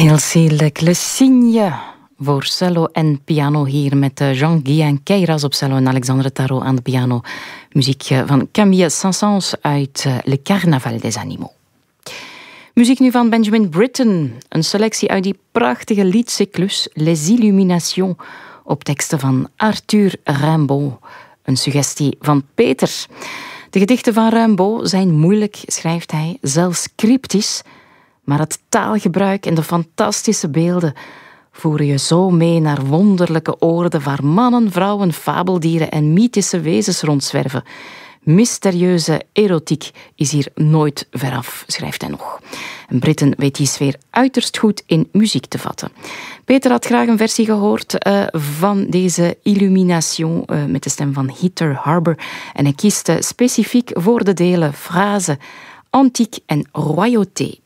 Heel Le Cygne voor cello en piano hier met Jean-Guillain Queyras op cello en Alexandre Tarot aan de piano. Muziek van Camille Saint-Saëns uit Le Carnaval des Animaux. Muziek nu van Benjamin Britten, een selectie uit die prachtige liedcyclus Les Illuminations op teksten van Arthur Rimbaud. Een suggestie van Peter. De gedichten van Rimbaud zijn moeilijk, schrijft hij, zelfs cryptisch, maar het taalgebruik en de fantastische beelden voeren je zo mee naar wonderlijke oorden waar mannen, vrouwen, fabeldieren en mythische wezens rondzwerven. Mysterieuze erotiek is hier nooit veraf, schrijft hij nog. En Britten weet die sfeer uiterst goed in muziek te vatten. Peter had graag een versie gehoord van deze Illumination met de stem van Heather Harbour. En hij kiest specifiek voor de delen frase, antiek en royauté.